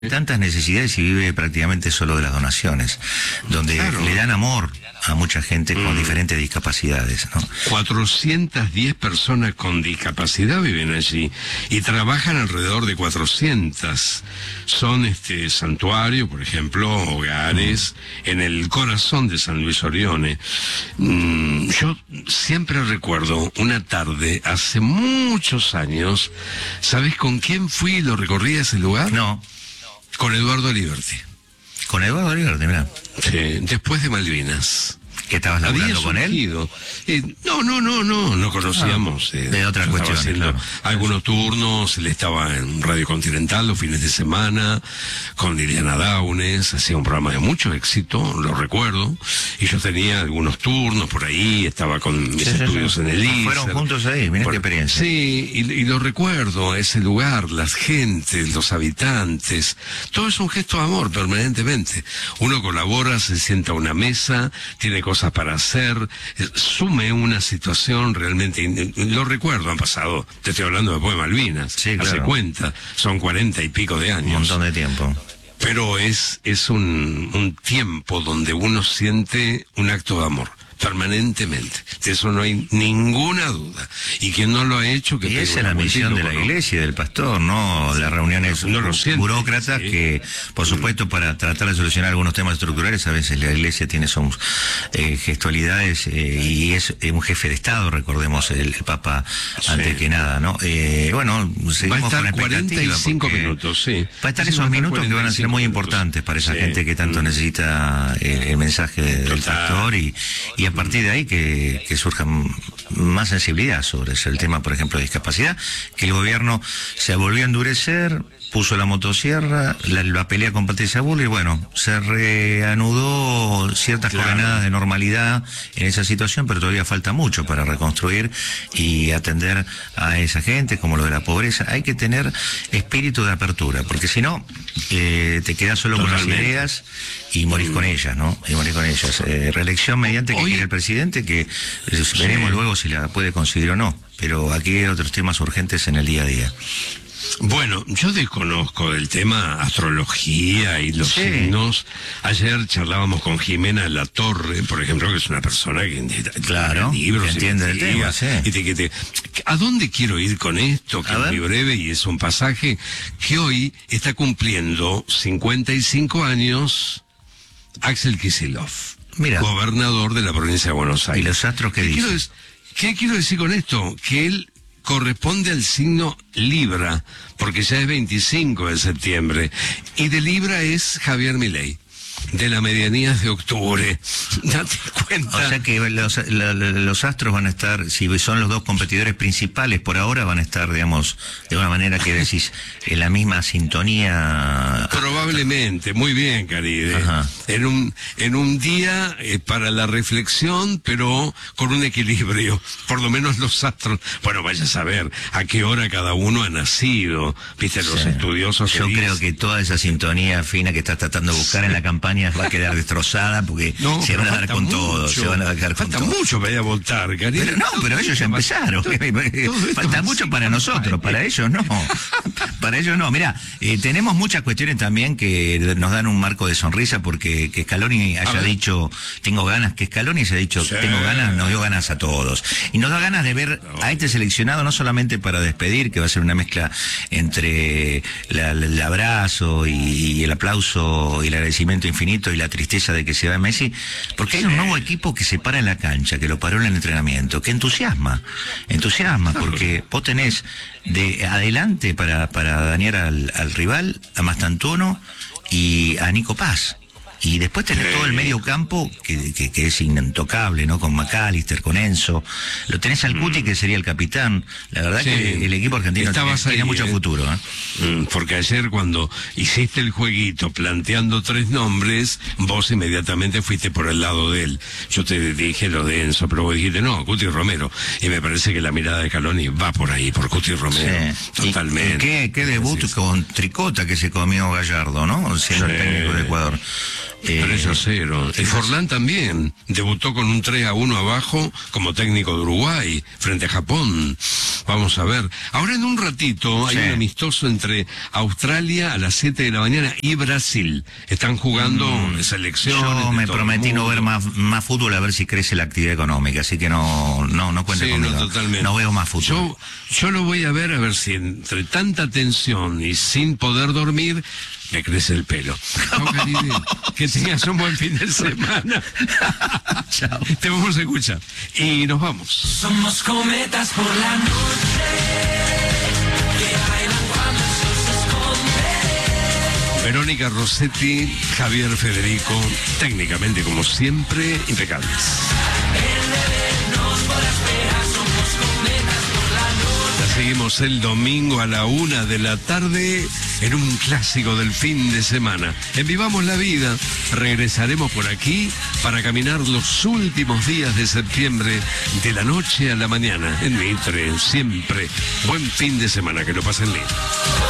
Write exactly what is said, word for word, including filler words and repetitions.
tantas necesidades y vive prácticamente solo de las donaciones, donde claro. le dan amor a mucha gente con mm. diferentes discapacidades, ¿no? cuatrocientas diez personas con discapacidad viven allí y trabajan alrededor de cuatrocientas. Son este santuario, por ejemplo, hogares mm. en el corazón de San Luis Orione. Mm, yo siempre recuerdo una tarde hace muchos años. ¿Sabes con quién fui y lo recorrí a ese lugar? No. Con Eduardo Aliberti. Con Eduardo Aliberti, mira. Sí, después de Malvinas. ¿Qué estabas laburando con él? Eh, no, no, no, no, no conocíamos. Eh, de otra cuestión. Haciendo claro. algunos turnos, él estaba en Radio Continental los fines de semana, con Liliana Daunes, hacía un programa de mucho éxito, lo recuerdo, y yo tenía algunos turnos por ahí, estaba con mis sí, estudios sí, sí. en el I C E R. Fueron juntos ahí, mirá qué experiencia. Sí, y, y lo recuerdo, ese lugar, las gentes, los habitantes, todo es un gesto de amor permanentemente. Uno colabora, se sienta a una mesa, tiene cosas para hacer, sume una situación realmente, lo recuerdo, han pasado, te estoy hablando después de Malvinas, sí, claro. hace cuenta, son cuarenta y pico de años. Un montón de tiempo. Pero es, es un, un tiempo donde uno siente un acto de amor. Permanentemente. De eso no hay ninguna duda. Y quien no lo ha hecho... que y esa es la misión de la iglesia, del pastor, ¿no? Las reuniones no lo siente, burócratas sí. que, por supuesto, para tratar de solucionar algunos temas estructurales, a veces la iglesia tiene sus eh, gestualidades eh, y es eh, un jefe de Estado, recordemos, el, el Papa, sí. antes que nada, ¿no? Eh, bueno, seguimos con cuarenta y cinco minutos, sí. Va a estar esos minutos que van a ser muy minutos. importantes para esa sí. gente que tanto mm. necesita eh, el mensaje de, del pastor y, y a partir de ahí que, que surja más sensibilidad sobre el tema, por ejemplo, de discapacidad, que el gobierno se volvió a endurecer, puso la motosierra, la, la pelea con Patricia Bullrich, y bueno, se reanudó ciertas claro. coordenadas de normalidad en esa situación, pero todavía falta mucho para reconstruir y atender a esa gente, como lo de la pobreza. Hay que tener espíritu de apertura, porque si no, eh, te quedas solo Totalmente. con las ideas y morís con ellas, ¿no? Y morís con ellas. Eh, reelección mediante que Hoy... quiere el presidente, que eh, veremos sí. luego si la puede conseguir o no, pero aquí hay otros temas urgentes en el día a día. Bueno, yo desconozco el tema astrología y los sí. signos. Ayer charlábamos con Jimena La Torre, por ejemplo, que es una persona que claro, libros, que entiende el tema, sí. y te, que te, ¿a dónde quiero ir con esto? Que es muy breve y es un pasaje que hoy está cumpliendo cincuenta y cinco años Axel Kicillof, Mira. gobernador de la provincia de Buenos Aires. ¿Y los astros qué, ¿Qué dicen? Quiero, ¿Qué quiero decir con esto? Que él corresponde al signo Libra, porque ya es veinticinco de septiembre, y de Libra es Javier Milei, de la medianía de octubre. Date cuenta. O sea que los, la, los astros van a estar, si son los dos competidores principales por ahora, van a estar, digamos, de una manera que decís, en la misma sintonía. Probablemente, muy bien, Caride. Ajá. En un, en un día eh, para la reflexión, pero con un equilibrio. Por lo menos los astros, bueno, vaya a saber a qué hora cada uno ha nacido. Viste, los sí. estudiosos. Yo que creo dicen... que toda esa sintonía fina que estás tratando de buscar sí. en la campaña va a quedar destrozada porque no, se van a dar con mucho, todo, se van a dar con falta todo. mucho para ir a votar, Karina. Pero no, pero ellos ya empezaron. Todo, todo falta mucho para nosotros, para ellos no. Para ellos no. Mirá, eh, tenemos muchas cuestiones también que nos dan un marco de sonrisa porque que Scaloni haya dicho, tengo ganas, que Scaloni se ha dicho, sí. tengo ganas, nos dio ganas a todos. Y nos da ganas de ver no. a este seleccionado no solamente para despedir, que va a ser una mezcla entre la, la, el abrazo y, y el aplauso y el agradecimiento infinito y la tristeza de que se va Messi, porque hay un nuevo equipo que se para en la cancha, que lo paró en el entrenamiento, que entusiasma, entusiasma, porque vos tenés de adelante para, para dañar al, al rival, a Mastantuono y a Nico Paz. Y después tenés todo el medio campo que, que, que es intocable, ¿no? Con McAllister, con Enzo. Lo tenés al Cuti, que sería el capitán. La verdad sí. que el equipo argentino tiene, tiene mucho eh. futuro, ¿eh? Porque ayer cuando hiciste el jueguito planteando tres nombres, vos inmediatamente fuiste por el lado de él. Yo te dije lo de Enzo, pero vos dijiste, no, Cuti Romero. Y me parece que la mirada de Scaloni va por ahí, por Cuti Romero. Sí. Totalmente. ¿Y qué, qué debut sí. con Tricota que se comió Gallardo, ¿no? Siendo sí. el técnico de Ecuador. Eh, tres a cero. Y Forlán también debutó con un tres a uno abajo como técnico de Uruguay frente a Japón. vamos a ver. Ahora en un ratito hay Sí. un amistoso entre Australia a las siete de la mañana y Brasil. Están jugando Mm, selecciones. Yo de me todo el prometí no mundo. ver más, más fútbol, a ver si crece la actividad económica, así que no, no, no cuente Sí, conmigo. no, totalmente. No veo más fútbol. Yo, yo lo voy a ver a ver si entre tanta tensión y sin poder dormir me crece el pelo. Chao, Caribe. Que tengas un buen fin de semana. Chao. Te vamos a escuchar. Y nos vamos. Somos cometas por la noche que bailan cuando el sol se esconde. Verónica Rossetti, Javier Federico, técnicamente como siempre, impecables. Nos podrá esperar, somos cometas por la noche. La seguimos el domingo a la una de la tarde en un clásico del fin de semana. En Vivamos la Vida regresaremos por aquí para caminar los últimos días de septiembre de la noche a la mañana en Mitre, siempre. Buen fin de semana, que lo pasen lindo.